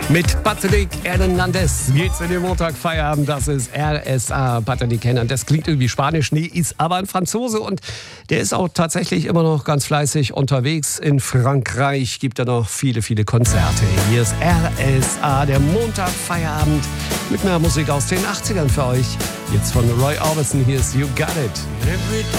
Mit Patrick Hernandez geht's in den Montagfeierabend. Das ist RSA. Patrick Hernandez klingt irgendwie spanisch, nee, ist aber ein Franzose und der ist auch tatsächlich immer noch ganz fleißig unterwegs. In Frankreich gibt er noch viele, viele Konzerte. Hier ist RSA, der Montagfeierabend mit mehr Musik aus den 80ern für euch. Jetzt von Roy Orbison, hier ist You Got It.